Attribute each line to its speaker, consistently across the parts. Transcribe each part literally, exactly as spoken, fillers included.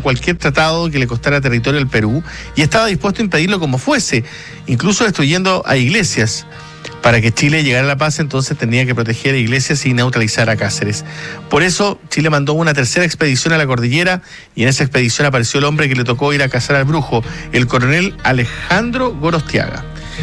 Speaker 1: cualquier tratado que le costara territorio al Perú y estaba dispuesto a impedirlo como fuese, incluso destruyendo a iglesias. Para que Chile llegara a la paz, entonces tenía que proteger a iglesias y neutralizar a Cáceres. Por eso, Chile mandó una tercera expedición a la cordillera y en esa expedición apareció el hombre que le tocó ir a cazar al brujo, el coronel Alejandro Gorostiaga.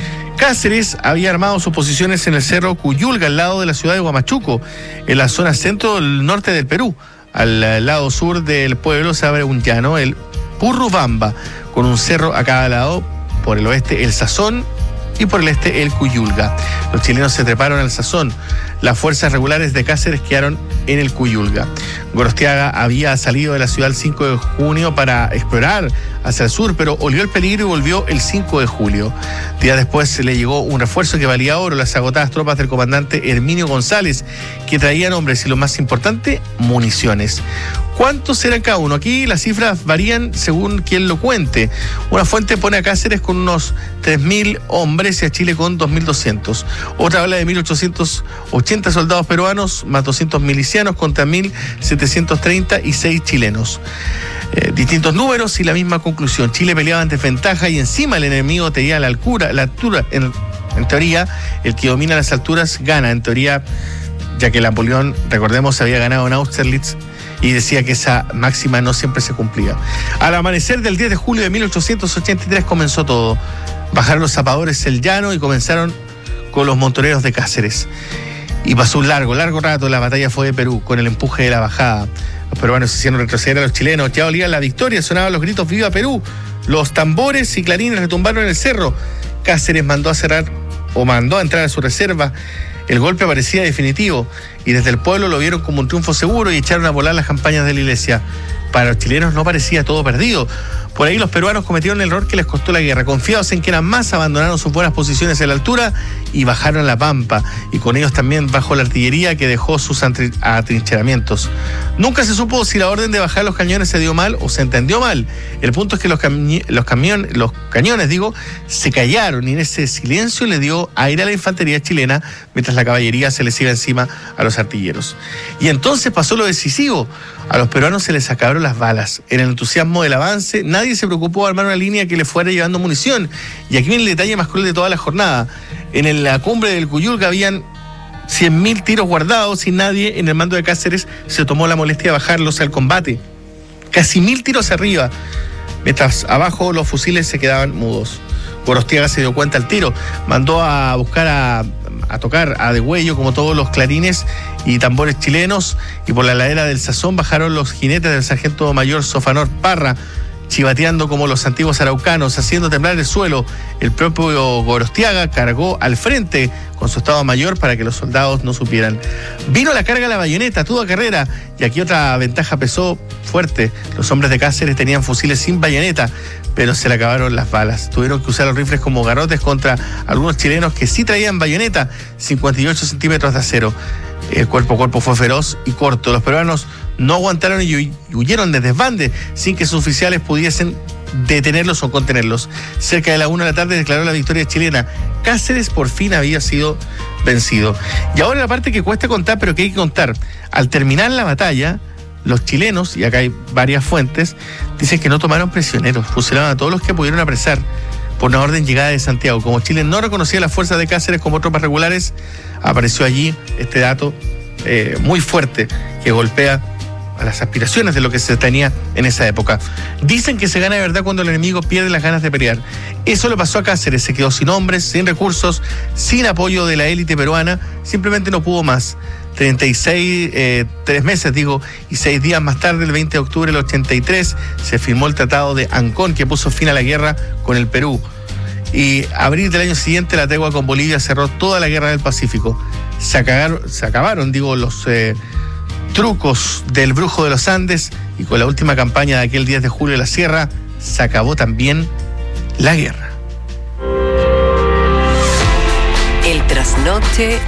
Speaker 1: Cáceres había armado sus posiciones en el cerro Cuyulga, al lado de la ciudad de Huamachuco, en la zona centro del norte del Perú. Al lado sur del pueblo se abre un llano, el Purrubamba, con un cerro a cada lado, por el oeste el Sazón y por el este el Cuyulga. Los chilenos se treparon al Sazón. Las fuerzas regulares de Cáceres quedaron en el Cuyulga. Gorostiaga había salido de la ciudad el cinco de junio para explorar hacia el sur, pero olió el peligro y volvió el cinco de julio. Días después se le llegó un refuerzo que valía oro, las agotadas tropas del comandante Herminio González, que traían hombres y, lo más importante, municiones. ¿Cuántos eran cada uno? Aquí las cifras varían según quien lo cuente. Una fuente pone a Cáceres con unos tres mil hombres y a Chile con dos mil doscientos. Otra habla de mil ochocientos ochenta soldados peruanos más doscientos milicianos contra mil setecientos treinta y seis chilenos. Eh, distintos números y la misma conclusión. Chile peleaba en desventaja y encima el enemigo tenía la altura, la altura. En, en teoría, el que domina las alturas gana. En teoría, ya que Napoleón, recordemos, había ganado en Austerlitz y decía que esa máxima no siempre se cumplía. Al amanecer del diez de julio de mil ochocientos ochenta y tres comenzó todo. Bajaron los zapadores el llano y comenzaron con los montoneros de Cáceres. Y pasó un largo, largo rato. La batalla fue de Perú, con el empuje de la bajada. Los peruanos hicieron retroceder a los chilenos. Ya olían la victoria, sonaban los gritos ¡Viva Perú! Los tambores y clarines retumbaron en el cerro. Cáceres mandó a cerrar, o mandó a entrar a su reserva. El golpe parecía definitivo y desde el pueblo lo vieron como un triunfo seguro y echaron a volar las campañas de la iglesia. Para los chilenos no parecía todo perdido. Por ahí los peruanos cometieron el error que les costó la guerra. Confiados en que eran más, abandonaron sus buenas posiciones en la altura y bajaron a la pampa. Y con ellos también bajó la artillería que dejó sus atrincheramientos. Nunca se supo si la orden de bajar los cañones se dio mal o se entendió mal. El punto es que los, cami- los, camion- los cañones, digo, se callaron y en ese silencio le dio aire a la infantería chilena mientras la caballería se les iba encima a los artilleros. Y entonces pasó lo decisivo. A los peruanos se les acabaron las balas. En el entusiasmo del avance, nadie se preocupó de armar una línea que le fuera llevando munición. Y aquí viene el detalle más cruel de toda la jornada. En la cumbre del Cuyulga habían cien mil tiros guardados y nadie en el mando de Cáceres se tomó la molestia de bajarlos al combate. Casi mil tiros arriba, mientras abajo los fusiles se quedaban mudos. Gorostiaga se dio cuenta al tiro, mandó a buscar a, a tocar a degüello como todos los clarines y tambores chilenos, y por la ladera del Sazón bajaron los jinetes del sargento mayor Sofanor Parra, chivateando como los antiguos araucanos, haciendo temblar el suelo. El propio Gorostiaga cargó al frente con su estado mayor para que los soldados no supieran. Vino la carga a la bayoneta, toda carrera, y aquí otra ventaja pesó fuerte. Los hombres de Cáceres tenían fusiles sin bayoneta, pero se le acabaron las balas. Tuvieron que usar los rifles como garrotes contra algunos chilenos que sí traían bayoneta, cincuenta y ocho centímetros de acero. El cuerpo a cuerpo fue feroz y corto. Los peruanos no aguantaron y huyeron de desbande sin que sus oficiales pudiesen detenerlos o contenerlos. Cerca de la una de la tarde declaró la victoria chilena. Cáceres por fin había sido vencido. Y ahora la parte que cuesta contar, pero que hay que contar. Al terminar la batalla, los chilenos, y acá hay varias fuentes, dicen que no tomaron prisioneros, fusilaron a todos los que pudieron apresar por una orden llegada de Santiago. Como Chile no reconocía las fuerzas de Cáceres como tropas regulares, apareció allí este dato eh, muy fuerte que golpea a las aspiraciones de lo que se tenía en esa época. Dicen que se gana de verdad cuando el enemigo pierde las ganas de pelear. Eso le pasó a Cáceres, se quedó sin hombres, sin recursos, sin apoyo de la élite peruana, simplemente no pudo más. treinta y seis, eh, tres meses digo, y seis días más tarde, el veinte de octubre del ochenta y tres, se firmó el Tratado de Ancón que puso fin a la guerra con el Perú. Y abril del año siguiente, la tregua con Bolivia cerró toda la guerra del Pacífico. Se acabaron, se acabaron digo, los eh, trucos del Brujo de los Andes, y con la última campaña de aquel diez de julio de la Sierra, se acabó también la guerra.
Speaker 2: El trasnoche